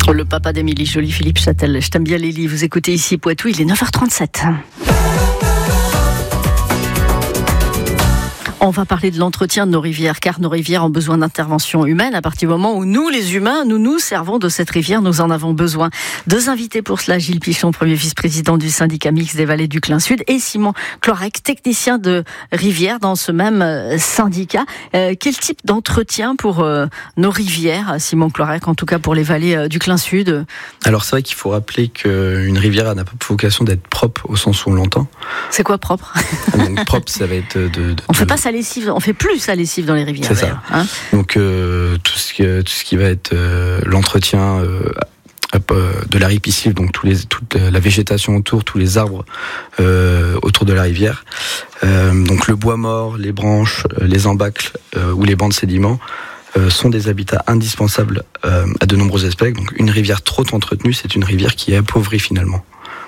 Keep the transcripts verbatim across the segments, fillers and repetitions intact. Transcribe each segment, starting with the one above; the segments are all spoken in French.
Le papa d'Émilie Joly, Philippe Châtel. Je t'aime bien Lélie, vous écoutez ici Poitou, il est neuf heures trente-sept. On va parler de l'entretien de nos rivières, car nos rivières ont besoin d'intervention humaine. À partir du moment où nous, les humains, nous nous servons de cette rivière, nous en avons besoin. Deux invités pour cela, Gilles Pichon, premier vice-président du syndicat mixte des vallées du Clin Sud, et Simon Clorec, technicien de rivière dans ce même syndicat. Euh, quel type d'entretien pour euh, nos rivières, Simon Clorec, en tout cas pour les vallées euh, du Clin Sud? Alors c'est vrai qu'il faut rappeler qu'une rivière n'a pas vocation d'être propre au sens où on l'entend. C'est quoi propre? Donc propre, ça va être de... de on de... fait pas sa lessive, on fait plus sa lessive dans les rivières. C'est ça. Hein, Donc euh, tout ce qui, tout ce qui va être euh, l'entretien euh, de la ripisylve, donc tous les, toute la végétation autour, tous les arbres euh, autour de la rivière. Euh, donc le bois mort, les branches, les embâcles euh, ou les bancs de sédiments euh, sont des habitats indispensables euh, à de nombreuses espèces. Donc une rivière trop entretenue, c'est une rivière qui est appauvrie finalement.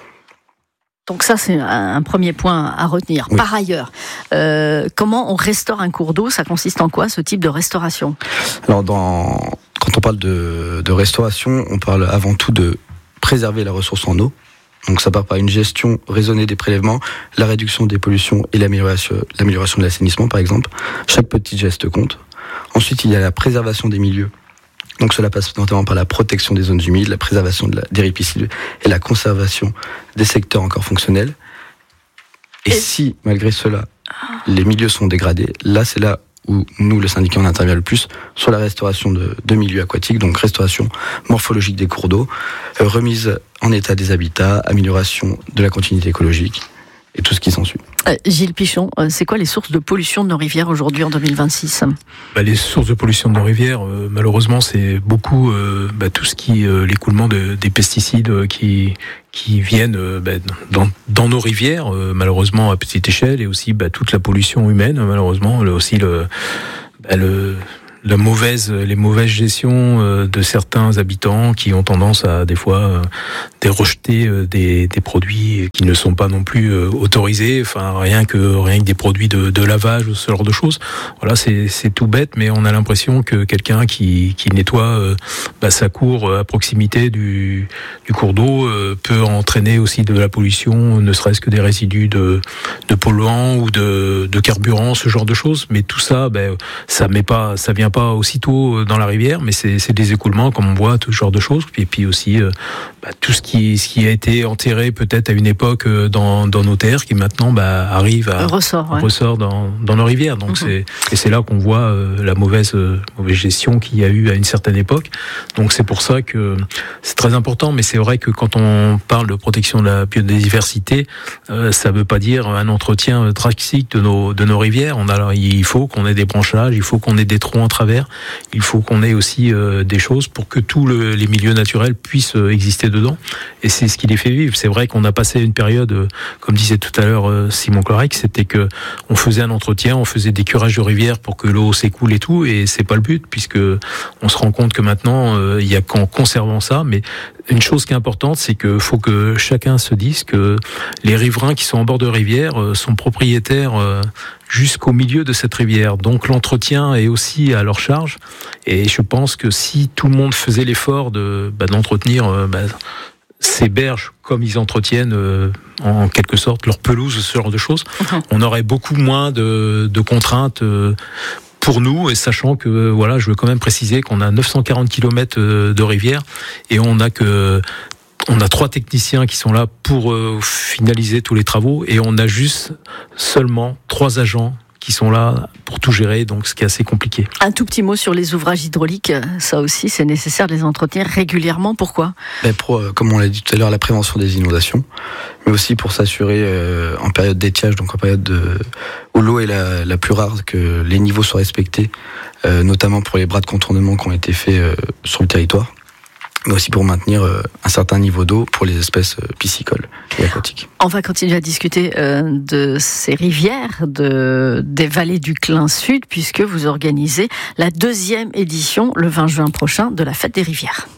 Donc ça, c'est un premier point à retenir. Oui. Par ailleurs, euh, comment on restaure un cours d'eau? Ça consiste en quoi, ce type de restauration? Alors, dans, quand on parle de, de restauration, on parle avant tout de préserver la ressource en eau. Donc ça part par une gestion raisonnée des prélèvements, la réduction des pollutions et l'amélioration, l'amélioration de l'assainissement, par exemple. Chaque petit geste compte. Ensuite, il y a la préservation des milieux. Donc cela passe notamment par la protection des zones humides, la préservation de la, des ripisylves et la conservation des secteurs encore fonctionnels. Et, et si, malgré cela, les milieux sont dégradés, là c'est là où nous, le syndicat, on intervient le plus sur la restauration de, de milieux aquatiques, donc restauration morphologique des cours d'eau, euh, remise en état des habitats, amélioration de la continuité écologique et tout ce qui s'ensuit. Euh, Gilles Pichon, euh, c'est quoi les sources de pollution de nos rivières aujourd'hui en deux mille vingt-six? bah, Les sources de pollution de nos rivières, euh, malheureusement, c'est beaucoup euh, bah, tout ce qui euh, l'écoulement de, des pesticides euh, qui qui viennent euh, bah, dans, dans nos rivières, euh, malheureusement à petite échelle, et aussi bah, toute la pollution humaine, malheureusement, là, aussi le, bah, le la mauvaise, les mauvaises gestions euh, de certains habitants qui ont tendance à des fois euh, de rejeter euh, des, des produits qui ne sont pas non plus euh, autorisés. Enfin, rien que rien que des produits de, de lavage ou ce genre de choses. Voilà, c'est c'est tout bête, mais on a l'impression que quelqu'un qui qui nettoie euh, bah, sa cour à proximité du du cours d'eau euh, peut entraîner aussi de la pollution, ne serait-ce que des résidus de de polluants ou de de carburant, ce genre de choses. Mais tout ça, ben ça met pas, ça vient pas aussitôt dans la rivière, mais c'est, c'est des écoulements comme on voit, tout ce genre de choses. Et puis aussi euh, bah, tout ce qui, ce qui a été enterré peut-être à une époque euh, dans, dans nos terres, qui maintenant bah, arrive à ressort, ouais. ressort dans, dans nos rivières. Donc mm-hmm. c'est, et c'est là qu'on voit euh, la mauvaise, euh, mauvaise gestion qu'il y a eu à une certaine époque. Donc c'est pour ça que c'est très important. Mais c'est vrai que quand on parle de protection de la biodiversité, euh, ça veut pas dire un entretien drastique de nos, de nos rivières. On a, il faut qu'on ait des branchages, il faut qu'on ait des troncs en travers. Il faut qu'on ait aussi euh, des choses pour que tous le, les milieux naturels puissent euh, exister dedans. Et c'est ce qui les fait vivre. C'est vrai qu'on a passé une période, euh, comme disait tout à l'heure euh, Simon Clorec, c'était que on faisait un entretien, on faisait des curages de rivières pour que l'eau s'écoule et tout. Et c'est pas le but, puisque on se rend compte que maintenant euh, il y a qu'en conservant ça. Mais une chose qui est importante, c'est que faut que chacun se dise que les riverains qui sont en bord de rivière euh, sont propriétaires euh, jusqu'au milieu de cette rivière. Donc l'entretien est aussi à leur charge. Et je pense que si tout le monde faisait l'effort de bah, d'entretenir euh, bah, ces berges comme ils entretiennent euh, en quelque sorte leur pelouse, ce genre de choses, mmh. on aurait beaucoup moins de, de contraintes euh, pour nous, et sachant que, voilà, je veux quand même préciser qu'on a neuf cent quarante kilomètres de rivière et on a que, on a trois techniciens qui sont là pour euh, finaliser tous les travaux, et on a juste seulement trois agents qui sont là pour tout gérer, donc ce qui est assez compliqué. Un tout petit mot sur les ouvrages hydrauliques, ça aussi c'est nécessaire de les entretenir régulièrement, pourquoi ? Ben pour, euh, comme on l'a dit tout à l'heure, la prévention des inondations, mais aussi pour s'assurer euh, en période d'étiage, donc en période de, où l'eau est la, la plus rare, que les niveaux soient respectés, euh, notamment pour les bras de contournement qui ont été faits euh, sur le territoire, mais aussi pour maintenir euh, un certain niveau d'eau pour les espèces euh, piscicoles et aquatiques. On va continuer à discuter euh, de ces rivières, de, des vallées du Clin Sud, puisque vous organisez la deuxième édition, le vingt juin prochain, de la Fête des rivières.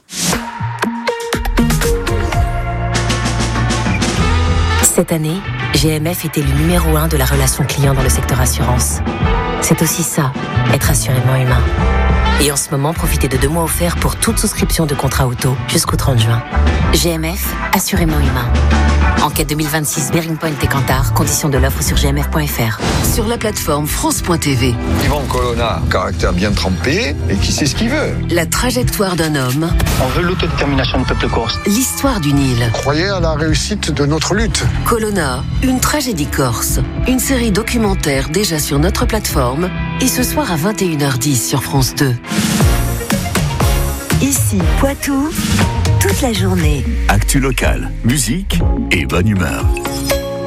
Cette année, G M F était le numéro un de la relation client dans le secteur assurance. C'est aussi ça, être assurément humain. Et en ce moment, profitez de deux mois offerts pour toute souscription de contrat auto jusqu'au trente juin. G M F, assurément humain. Enquête deux mille vingt-six, Bearing Point et Kantar. Conditions de l'offre sur g m f point f r. Sur la plateforme France point t v. Yvan Colonna, caractère bien trempé et qui sait ce qu'il veut. La trajectoire d'un homme. On veut l'autodétermination du peuple corse. L'histoire d'une île. Croyez à la réussite de notre lutte. Colonna, une tragédie corse. Une série documentaire déjà sur notre plateforme. Et ce soir à vingt et une heures dix sur France deux. Ici, Poitou, toute la journée. Actu locale, musique et bonne humeur.